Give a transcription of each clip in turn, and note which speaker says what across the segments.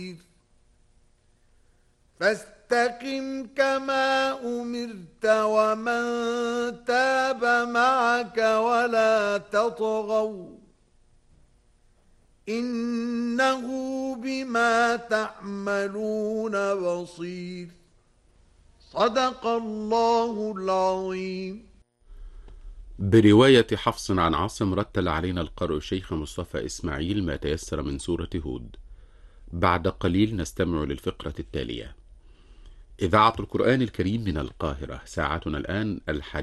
Speaker 1: فاستقم كما أمرت ومن تاب معك ولا تطغوا إنه بما تعملون بصير. صدق الله العظيم.
Speaker 2: برواية حفص عن عاصم رتل علينا القارئ الشيخ مصطفى إسماعيل ما تيسر من سورة هود. بعد قليل نستمع للفقرة التالية. إذاعة القرآن الكريم من القاهرة، ساعتنا الآن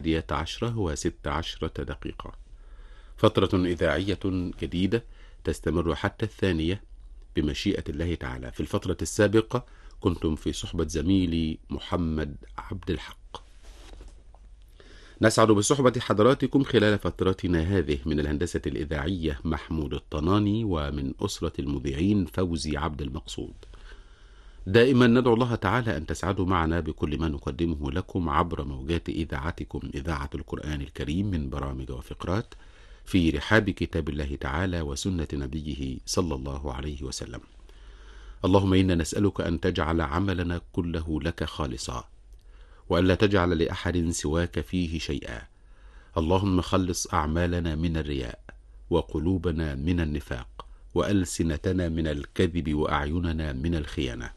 Speaker 2: 11:16 فترة إذاعية جديدة تستمر حتى 2 بمشيئة الله تعالى. في الفترة السابقة كنتم في صحبة زميلي محمد عبد الحق. نسعد بصحبة حضراتكم خلال فترتنا هذه. من الهندسة الإذاعية محمود الطناني، ومن أسرة المذيعين فوزي عبد المقصود. دائما ندعو الله تعالى أن تسعدوا معنا بكل ما نقدمه لكم عبر موجات إذاعتكم إذاعة القرآن الكريم من برامج وفقرات في رحاب كتاب الله تعالى وسنة نبيه صلى الله عليه وسلم. اللهم إنا نسألك أن تجعل عملنا كله لك خالصا، وألا تجعل لأحد سواك فيه شيئا. اللهم خلص أعمالنا من الرياء، وقلوبنا من النفاق، وألسنتنا من الكذب، وأعيننا من الخيانة.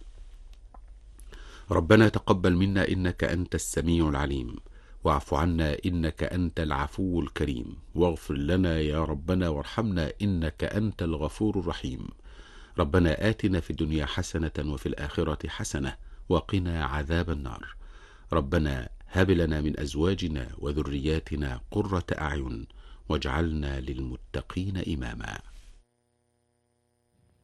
Speaker 2: ربنا تقبل منا إنك أنت السميع العليم، واعف عنا إنك أنت العفو الكريم، واغفر لنا يا ربنا وارحمنا إنك أنت الغفور الرحيم. ربنا آتنا في الدنيا حسنة وفي الآخرة حسنة وقنا عذاب النار. ربنا هب لنا من أزواجنا وذرياتنا قرة أعين واجعلنا للمتقين إماما.